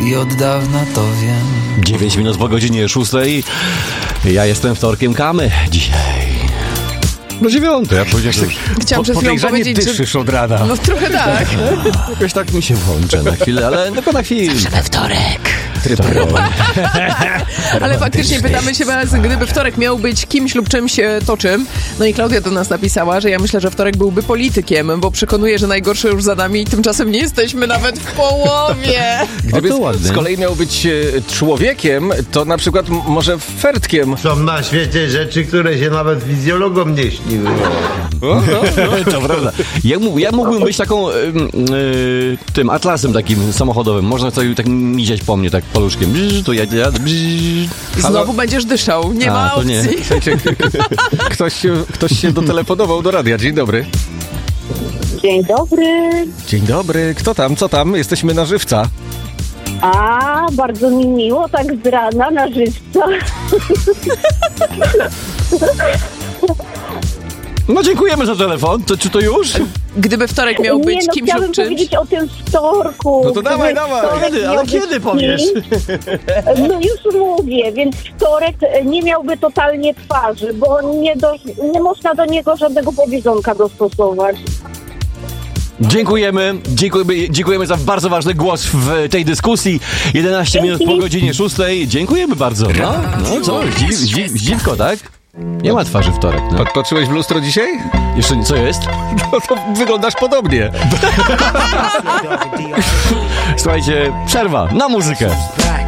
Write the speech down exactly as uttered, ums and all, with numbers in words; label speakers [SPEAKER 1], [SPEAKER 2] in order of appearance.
[SPEAKER 1] i od dawna to wiem.
[SPEAKER 2] dziewięć minut po godzinie szóstej. Ja jestem wtorkiem Kamy dzisiaj. No dziewiąte, ja powiedziałem, że
[SPEAKER 3] Chciałam przed chwilą powiedzieć,
[SPEAKER 4] dyszysz od rana.
[SPEAKER 3] No trochę tak.
[SPEAKER 2] jakoś tak mi się włączę na chwilę, ale tylko na chwilę.
[SPEAKER 1] We wtorek.
[SPEAKER 3] Ale faktycznie pytamy się was, gdyby wtorek miał być kimś lub czymś e, to czym. No i Klaudia do nas napisała, że ja myślę, że wtorek byłby politykiem, bo przekonuje, że najgorsze już za nami i tymczasem nie jesteśmy nawet w połowie.
[SPEAKER 4] Gdyby
[SPEAKER 2] O, to
[SPEAKER 4] z, z kolei miał być e, człowiekiem, to na przykład m- może fertkiem.
[SPEAKER 5] Są na świecie rzeczy, które się nawet fizjologom nie śniły.
[SPEAKER 2] O, no, no, to prawda. Ja, mógł, ja mógłbym być taką y, y, tym atlasem takim samochodowym. Można sobie tak miziać po mnie, tak paluszkiem. Bzz, to ja, ja bzz.
[SPEAKER 3] Znowu będziesz dyszał, nie
[SPEAKER 2] A,
[SPEAKER 3] ma
[SPEAKER 2] to nie.
[SPEAKER 3] opcji.
[SPEAKER 4] Słuchajcie, ktoś, się, ktoś się dotelefonował do radia. Dzień dobry.
[SPEAKER 6] Dzień dobry.
[SPEAKER 4] Dzień dobry. Kto tam? Co tam? Jesteśmy na żywca.
[SPEAKER 6] A, bardzo mi miło, tak z rana na żywca.
[SPEAKER 2] No dziękujemy za telefon. To, czy to już?
[SPEAKER 3] Gdyby wtorek miał być
[SPEAKER 6] Nie, no,
[SPEAKER 3] kimś
[SPEAKER 6] chciałabym
[SPEAKER 3] lub czymś.
[SPEAKER 6] powiedzieć o tym wtorku.
[SPEAKER 4] No to dawaj,
[SPEAKER 6] Gdyby
[SPEAKER 4] dawaj.
[SPEAKER 6] wtorek
[SPEAKER 2] Kiedy?
[SPEAKER 6] miał
[SPEAKER 2] Ale
[SPEAKER 6] być
[SPEAKER 2] kiedy powiesz?
[SPEAKER 6] kimś, No już mówię, więc wtorek nie miałby totalnie twarzy, bo nie, do, nie można do niego żadnego powiedzonka dostosować.
[SPEAKER 2] Dziękujemy. Dziękujemy, dziękujemy za bardzo ważny głos w tej dyskusji. jedenaście minut po godzinie szóstej. Dziękujemy bardzo. No, no co? Zdziw, zdziw, zdziwko, tak? Nie ma twarzy wtorek. No.
[SPEAKER 4] Pat- Patrzyłeś w lustro dzisiaj?
[SPEAKER 2] Jeszcze co jest?
[SPEAKER 4] No to wyglądasz podobnie.
[SPEAKER 2] Słuchajcie, przerwa na muzykę.